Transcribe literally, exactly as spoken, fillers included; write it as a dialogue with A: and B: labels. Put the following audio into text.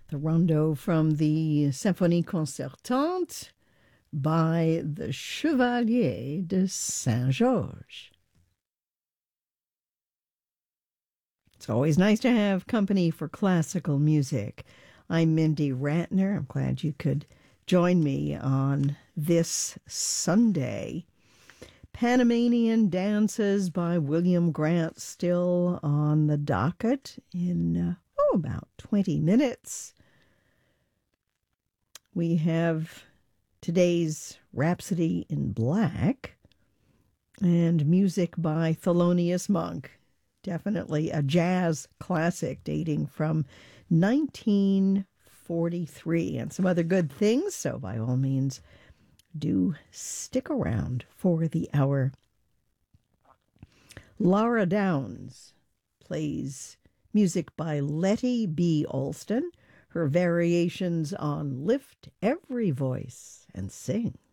A: The rondo from the Symphonie Concertante by the Chevalier de Saint-Georges. It's always nice to have company for classical music. I'm Mindy Ratner. I'm glad you could join me on this Sunday. Panamanian Dances by William Grant still on the docket in uh, oh, about twenty minutes. We have today's Rhapsody in Black and music by Thelonious Monk. Definitely a jazz classic dating from nineteen forty-three, and some other good things, so by all means do stick around for the hour. Laura Downs plays music by Letty B. Alston, her variations on Lift Every Voice and Sing.